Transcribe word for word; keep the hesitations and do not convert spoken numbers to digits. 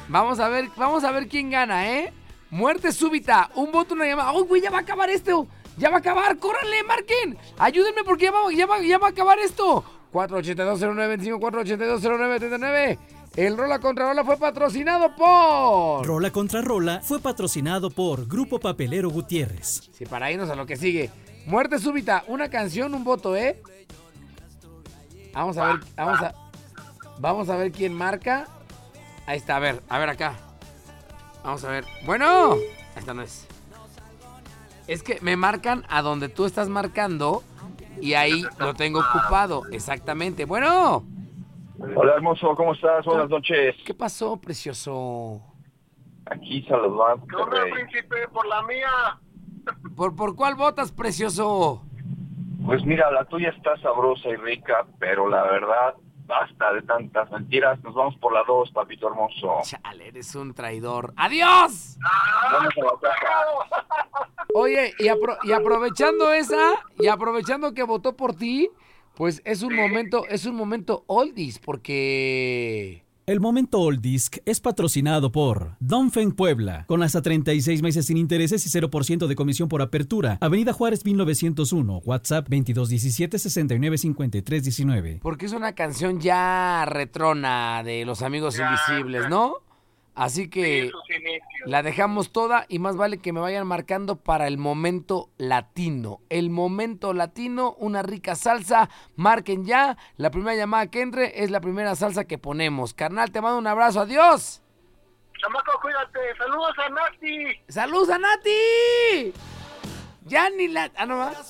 Vamos a ver, vamos a ver quién gana, ¿eh? Muerte súbita, un voto, una llamada. ¡Uy, güey, ya va a acabar esto! ¡Ya va a acabar! ¡Córranle, marquen! ¡Ayúdenme porque ya va, ya va, ya va a acabar esto! cuatro ocho dos cero nueve veinticinco, cuatro ocho dos cero nueve treinta y nueve. El Rola contra Rola fue patrocinado por... Rola contra Rola fue patrocinado por Grupo Papelero Gutiérrez. Sí, para irnos a lo que sigue. Muerte súbita, una canción, un voto, ¿eh? Vamos a ver, vamos a... Vamos a ver quién marca. Ahí está, a ver, a ver acá. Vamos a ver. Bueno, esta no es. Es que me marcan a donde tú estás marcando y ahí lo tengo ocupado, exactamente. Bueno. Hola, hermoso, ¿cómo estás? Buenas noches. ¿Qué pasó, precioso? Aquí saludando. ¿Qué onda, príncipe? Por la mía. ¿Por, ¿Por cuál votas, precioso? Pues mira, la tuya está sabrosa y rica, pero la verdad, basta de tantas mentiras. Nos vamos por la dos, papito hermoso. Chale, eres un traidor. ¡Adiós! Vamos a la casa. Oye, y, apro- y aprovechando esa, y aprovechando que votó por ti, pues es un momento, es un momento oldies, porque... El momento Oldies es patrocinado por Donfen Puebla, con hasta treinta y seis meses sin intereses y cero por ciento de comisión por apertura. Avenida Juárez mil novecientos uno, WhatsApp veintidós diecisiete sesenta y nueve cincuenta y tres diecinueve. Porque es una canción ya retrona de Los Amigos Ya. Invisibles, ¿no? Así que Sí, sus inicios. la dejamos toda y más vale que me vayan marcando para el momento latino. El momento latino, una rica salsa. Marquen ya. La primera llamada que entre es la primera salsa que ponemos. Carnal, te mando un abrazo. ¡Adiós! Chamaco, cuídate. Saludos a Nati. ¡Saludos a Nati! Ya ni la... Ah, no va.